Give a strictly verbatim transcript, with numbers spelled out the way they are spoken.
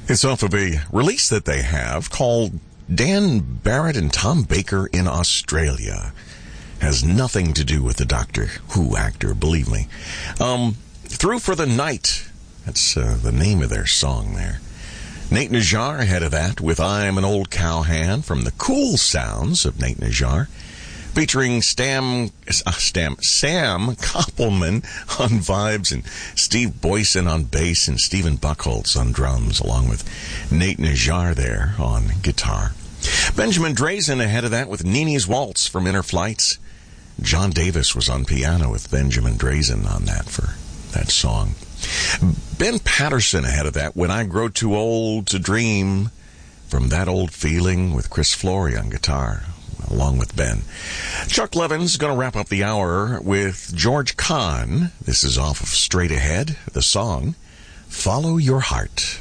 It's off of a release that they have called Dan Barrett and Tom Baker in Australia. Has nothing to do with the Doctor Who actor, believe me. Um, Through for the Night. That's uh, the name of their song there. Nate Najjar ahead of that with I'm an Old Cowhand from the Cool Sounds of Nate Najjar. Featuring Stam, uh, Stam, Sam Koppelman on vibes and Steve Boyson on bass and Stephen Buchholz on drums, along with Nate Najjar there on guitar. Benjamin Drazen ahead of that with Nini's Waltz from Inner Flights. John Davis was on piano with Benjamin Drazen on that for that song. Ben Patterson ahead of that, When I Grow Too Old to Dream, from That Old Feeling with Chris Flory on guitar, along with Ben. Chuck Levin's going to wrap up the hour with George Kahn. This is off of Straight Ahead, the song, Follow Your Heart.